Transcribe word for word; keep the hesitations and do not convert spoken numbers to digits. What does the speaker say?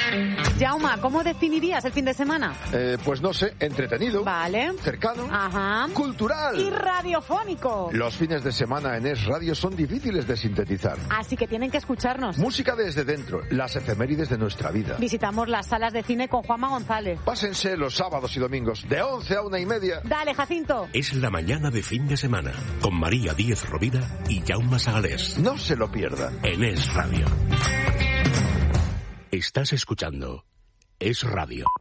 Jauma, ¿cómo definirías el fin de semana? Eh, pues no sé, entretenido. Vale. Cercano. Ajá. Cultural. Y radiofónico. Los fines de semana en Es Radio son difíciles de sintetizar. Así que tienen que escucharnos. Música desde dentro, las efemérides de nuestra vida. Visitamos las salas de cine con Juanma González. Pásense los sábados y domingos, de once a una y media. Dale, Jacinto. Es la mañana de fin de semana, con María Díez Rovira y Jaume Sagalés. No se lo pierdan. En Es Radio. Estás escuchando Es Radio.